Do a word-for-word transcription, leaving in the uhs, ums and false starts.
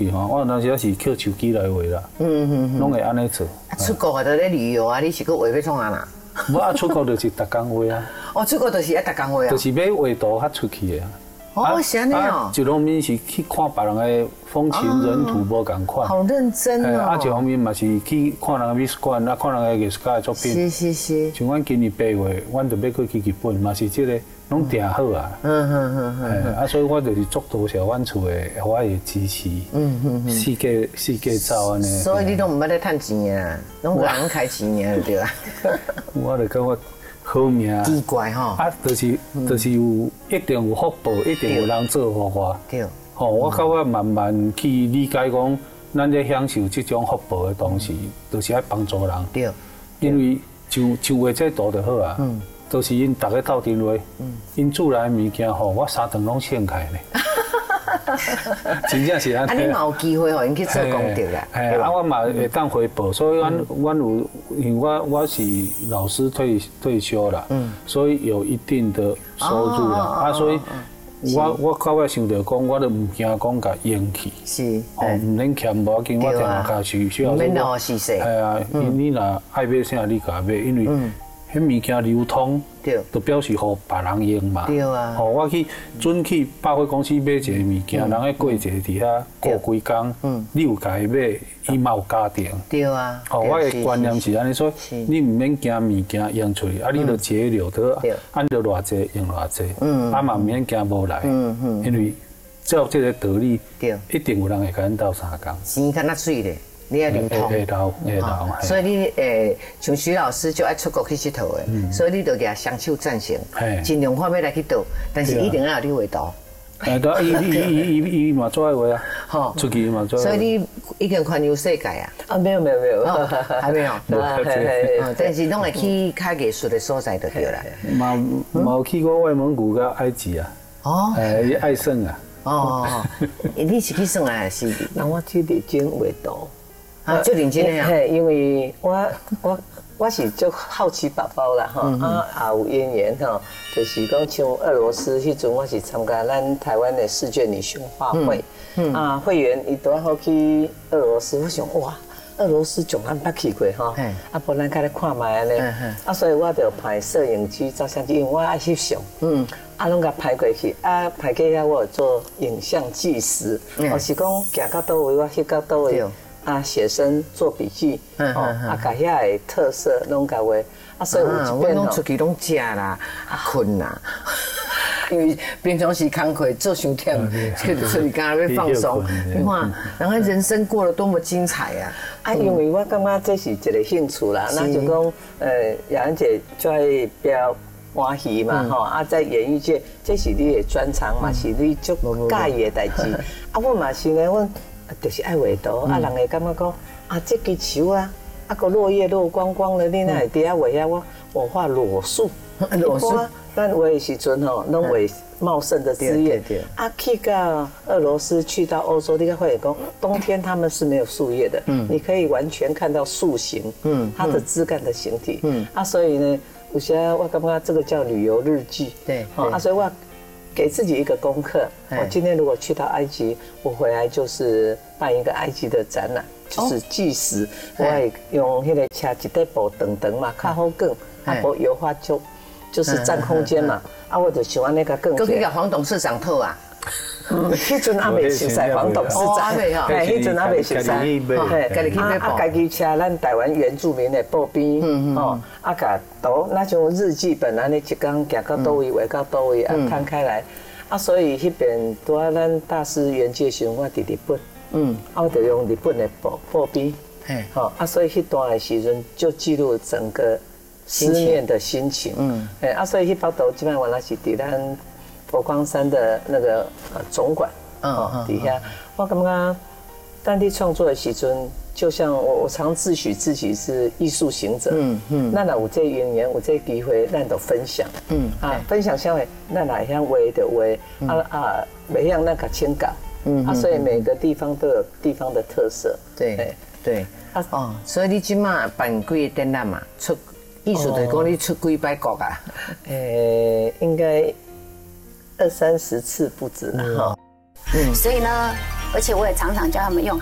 去吼，我当时是捡手机来画啦，嗯嗯嗯，拢会安尼做。 出国啊，都咧旅游啊，你是个画要创啊啦？ 我啊出国就是逐工画啊。 哦，出国就是要逐工画啊。 就是要画图较出去的。 哦，是安尼哦。 一方面是去看别人的风情人土无共款。 好认真哦。 啊，一方面嘛是去看人美术馆，啊看人的艺术家的作品。 是是是。 像阮今年八月，阮就要去去日本，嘛是这个拢定好啊。嗯嗯嗯嗯。啊，所以我就是足多谢阮厝的，我的支持。嗯嗯嗯。世界世界走安尼。 所以你都唔捌咧趁钱啊，拢有人开钱啊，对啦。 我就感觉。好命奇怪吼， 啊，就是就是有一定有福报，一定有人做互我。对，吼，我到我慢慢去理解讲，咱咧享受这种福报的同时，就是爱帮助人。对，因为像像画这图就好啊，嗯，都是因大家斗阵画，嗯，因煮来的物件吼，我三顿拢献开呢。真正是安尼。啊， 你嘛有机会互因去做功德啦。 哎，啊，我嘛会当回报，所以阮阮有，因为我我是老师退退休啦，嗯，所以有一定的收入啦，啊，所以我我到尾想着讲，我都唔惊讲甲用去，是，哦，唔免欠无要紧，我定下家需需要。免老是势。 系啊，你若爱买啥你甲买，因为。迄物件流通，就表示互别人用嘛。对啊。吼，我去准去百货公司买一个物件，人迄柜姐伫遐过几工，你有家买，伊嘛有家庭。对啊。吼，我的观念是安尼，所以你唔免惊物件用出去，啊，你着节流，得按着偌济用偌济，啊嘛唔免惊无来，因为照这个道理，一定有人会甲咱斗相共。 钱较纳水咧。你要流通， 会流会流， 所以你诶，像徐老师就爱出国去佚佗的，所以你就甲双手赞成，尽量看要来去倒，但是一定要有你画图。 哎，对，伊伊伊伊伊嘛做爱画啊，吼，出去嘛做。 所以你已经环游世界啊？ 啊，没有没有没有， 还没有。但是拢会去较艺术的所在就对啦。 嘛冇去过外蒙古甲埃及啊？哦，诶，爱胜啊。 哦，你是去耍啊？是？ 那我去日经画图。 啊，最认真的呀！ 嘿，因为我我我是就好奇宝宝啦哈，啊也有渊源哈，就是讲像俄罗斯迄阵，我是参加咱台湾的世界女性画会，啊会员伊都好去俄罗斯，我想哇，俄罗斯从咱捌去过哈，啊不然开来看卖安尼，啊所以我就派摄影机、照相机，因为我爱翕相，嗯，啊拢甲拍过去，啊拍过遐我有做影像纪实，我是讲行到倒位我翕到倒位。啊，写生做笔记，哦，啊，甲遐个特色拢甲画，啊，所以有一遍吼，出去拢食啦，啊困啦，因为平常时工课做伤忝，去出去干要放松，你看，人家人生过得多么精彩啊！ 啊，因为我感觉这是一个兴趣啦，那就讲，呃，雅安姐就爱表欢喜嘛，吼，啊，在演艺界，这是你的专长嘛，是你足介意的代志，啊，我嘛是呢，阮。就是爱画图，啊，人会感觉讲啊，这支树啊，啊个落叶落光光的，你那会伫遐画遐我我画裸树，裸树，咱画的时阵吼，拢画茂盛的枝叶。啊，去到俄罗斯，去到欧洲，你看会讲，冬天他们是没有树叶的，嗯，你可以完全看到树形，嗯，它的枝干的形体，嗯，啊，所以呢，有些我感觉这个叫旅游日记，对，啊，所以我。给自己一个功课，我今天如果去到埃及，我回来就是办一个埃及的展览，就是纪实。我会用那个车一块布长长嘛，较好卷，啊，无油画就就是占空间嘛，啊，我就喜欢那个更。 搁去甲黄董事长讨啊。 迄阵还未熟悉黄董事长， 嘿， 迄阵还未熟悉， 嘿，家己去买啊，家己车咱台湾原住民的布边，吼，啊，甲图那种日记本安尼一工行到倒位，画到倒位啊，摊开来，啊，所以迄边拄啊，咱大师原介绍我伫日本，嗯，啊，我就用日本的布布边，嘿，吼，啊，所以迄段的时阵就记录整个思念的心情，嗯，哎，啊，所以迄包图基本上原来是伫咱。佛光山的那个呃总馆，哦，底下我感觉当地创作的时阵，就像我我常自诩自己是艺术行者，嗯嗯，那若有这缘缘，有这机会，咱就分享，嗯啊，分享下来，咱哪样画的画，啊啊，每样那个签稿，嗯啊，所以每个地方都有地方的特色， 对对，啊哦，所以你今嘛办几个展览嘛，出艺术就是讲你出几摆国啊， 诶，应该。二三十次不止了哈， 嗯，所以呢， 而且我也常常教他们用